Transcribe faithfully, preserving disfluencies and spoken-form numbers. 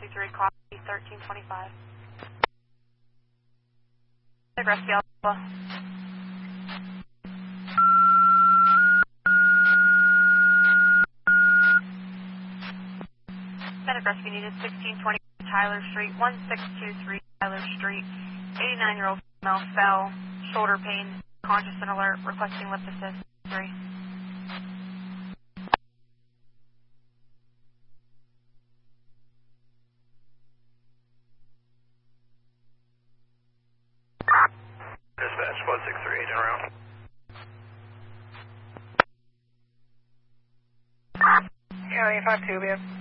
two three, copy, thirteen twenty-five. Rescue Alpha. Medic rescue needed sixteen twenty Tyler Street, one six two three Tyler Street. eighty-nine-year-old female fell, shoulder pain, conscious and alert, requesting lift assist. Three. Dispatch one six three, agent around. Yeah, eight five two, man.